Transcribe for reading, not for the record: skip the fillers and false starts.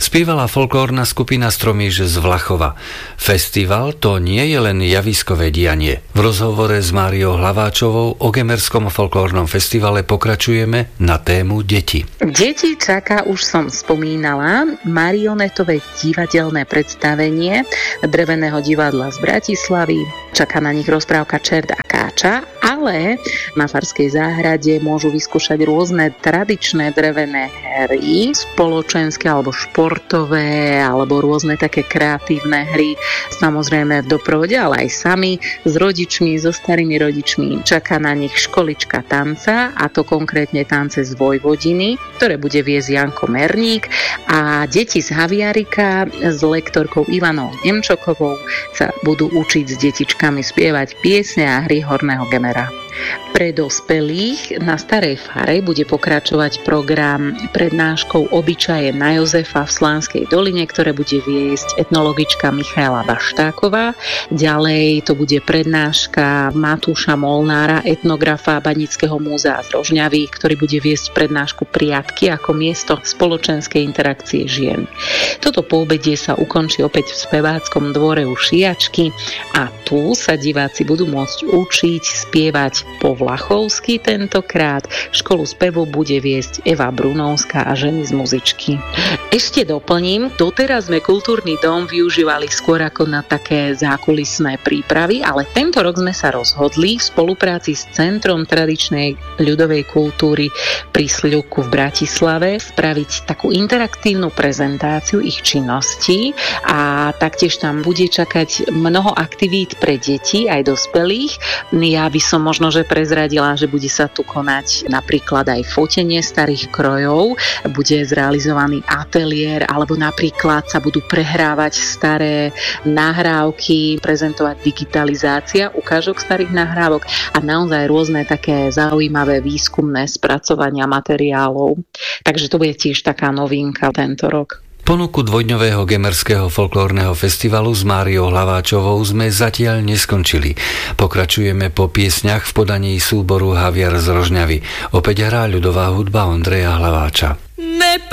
Spievala folklórna skupina Stromíš z Vlachova. Festival to nie je len javiskové dianie. V rozhovore s Máriou Hlaváčovou o Gemerskom folklórnom festivale pokračujeme na tému deti. Deti čaká, už som spomínala, marionetové divadelné predstavenie Dreveného divadla z Bratislavy. Čaká na nich rozprávka Čert a káča, ale na Farskej záhrade môžu vyskúšať rôzne tradičné drevené hry, spoločenské alebo športové, alebo rôzne také kreatívne hry, samozrejme v doprovode, ale aj sami, s rodičmi, so starými rodičmi. Čaká na nich školička tanca, a to konkrétne tance z Vojvodiny, ktoré bude viesť Janko Merník, a deti z Haviarika s lektorkou Ivanou Nemčokovou sa budú učiť s detičkami spievať piesne a hry Horného Gemera. Pre dospelých na Starej Fare bude pokračovať program prednáškou Obyčaje na Jozefa v Slánskej doline, ktoré bude viesť etnologička Michaela Baštáková. Ďalej to bude prednáška Matúša Molnára, etnografa Banického múzea z Rožňavy, ktorý bude viesť prednášku Priatky ako miesto spoločenskej interakcie žien. Toto poobedie sa ukončí opäť v speváckom dvore u Šiačky a tu sa diváci budú môcť učiť spievať po vlachovsky tentokrát. Školu spevu bude viesť Eva Brunovská a ženy z muzičky. Ešte doplním, doteraz sme kultúrny dom využívali skôr ako na také zákulisné prípravy, ale tento rok sme sa rozhodli v spolupráci s Centrom tradičnej ľudovej kultúry pri Sľuku v Bratislave spraviť takú interaktívnu prezentáciu ich činností a taktiež tam bude čakať mnoho aktivít pre deti aj dospelých. Ja by som možno že prezradila, že bude sa tu konať napríklad aj fotenie starých krojov, bude zrealizovaný ateliér, alebo napríklad sa budú prehrávať staré nahrávky, prezentovať digitalizácia ukážok starých nahrávok a naozaj rôzne také zaujímavé výskumné spracovania materiálov. Takže to bude tiež taká novinka tento rok. Ponuku dvojdňového Gemerského folklórneho festivalu s Máriou Hlaváčovou sme zatiaľ neskončili. Pokračujeme po piesňach v podaní súboru Haviar z Rožňavy. Opäť hrá ľudová hudba Ondreja Hlaváča.